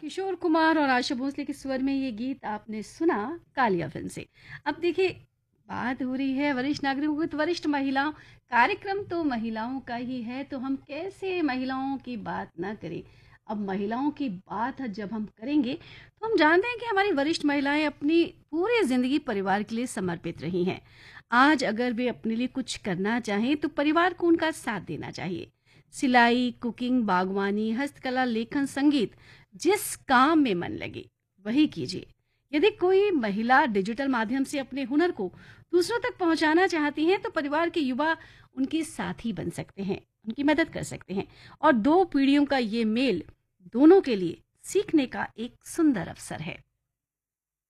किशोर कुमार और आशा भोसले के स्वर में ये गीत आपने सुना कालिया फिल्म से। अब देखिए, बात हो रही है वरिष्ठ नागरिकों की, तो वरिष्ठ महिलाओं, कार्यक्रम तो महिलाओं का ही है, तो हम कैसे महिलाओं की बात ना करें। अब महिलाओं की बात जब हम करेंगे तो हम जानते हैं कि हमारी वरिष्ठ महिलाएं अपनी पूरी जिंदगी परिवार के लिए समर्पित रही हैं। आज अगर वे अपने लिए कुछ करना चाहें तो परिवार को उनका साथ देना चाहिए। सिलाई, कुकिंग, बागवानी, हस्तकला, लेखन, संगीत, जिस काम में मन लगे वही कीजिए। यदि कोई महिला डिजिटल माध्यम से अपने हुनर को दूसरों तक पहुंचाना चाहती हैं तो परिवार के युवा उनके साथी बन सकते हैं, उनकी मदद कर सकते हैं। और दो पीढ़ियों का ये मेल दोनों के लिए सीखने का एक सुंदर अवसर है।